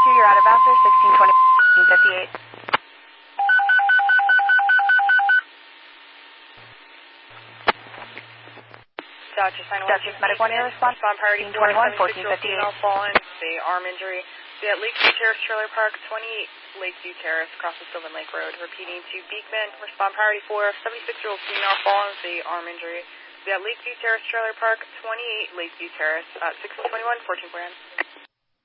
you're out of Vassar, 1620, 1658. Dutchess Medic 1 Air response. Respond priority 1421, 1458. Fallen, the arm injury. Be at Lakeview Terrace Trailer Park, 28 Lakeview Terrace, across the Sylvan Lake Road. Repeating to Beekman. Respond priority 4, 76-year-old female fallen, the arm injury. Be at Lakeview Terrace Trailer Park, 28 Lakeview Terrace, 1621, 14 grand.